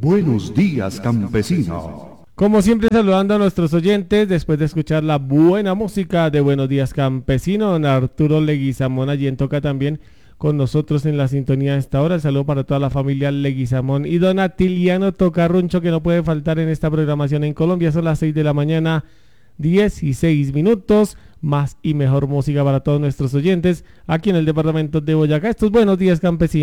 Buenos días, campesino. Como siempre, saludando a nuestros oyentes después de escuchar la buena música de Buenos Días Campesino. Don Arturo Leguizamón allí en Toca también con nosotros en la sintonía de esta hora. El saludo para toda la familia Leguizamón y don Atiliano Tocarruncho, que no puede faltar en esta programación en Colombia. Son las 6 de la mañana, 16 minutos. Más y mejor música para todos nuestros oyentes aquí en el departamento de Boyacá. Estos Buenos Días Campesinos.